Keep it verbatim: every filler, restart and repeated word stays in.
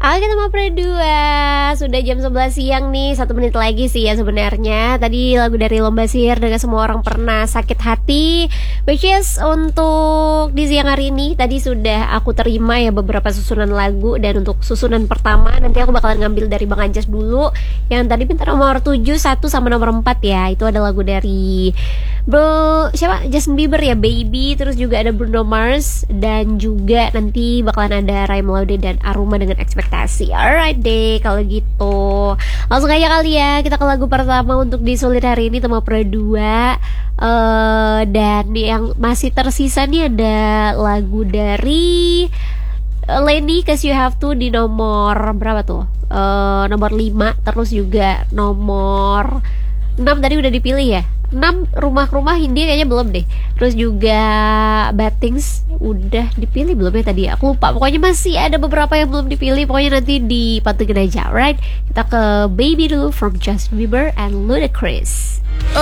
Oke teman Predua, sudah jam sebelas siang nih, satu menit lagi sih ya sebenarnya. Tadi lagu dari Lomba Sihir dengan Semua Orang Pernah Sakit Hati, which is untuk di siang hari ini. Tadi sudah aku terima ya beberapa susunan lagu. Dan untuk susunan pertama nanti aku bakalan ngambil dari Bang Anjas dulu. Yang tadi minta nomor tujuh, satu sama nomor empat ya. Itu ada lagu dari Bro, siapa? Justin Bieber ya, Baby. Terus juga ada Bruno Mars. Dan juga nanti bakalan ada Ray Melody dan Aruma dengan Ekspektasi. Alright deh, kalau gitu langsung aja kali ya kita ke lagu pertama untuk di Sulit hari ini tema Pro dua. uh, Dan yang masih tersisa nih ada lagu dari uh, Lenny, Cause You Have To di nomor berapa tuh? Uh, nomor lima. Terus juga nomor enam tadi udah dipilih ya. enam Rumah-Rumah Hindia kayaknya belum deh. Terus juga Bad Things udah dipilih belum ya tadi? Aku lupa. Pokoknya masih ada beberapa yang belum dipilih. Pokoknya nanti dipantengin aja, right? Kita ke Baby dulu from Justin Bieber and Ludacris.